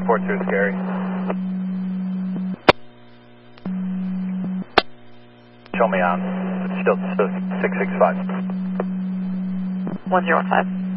142 is Gary. Show me on. Still 665. 105.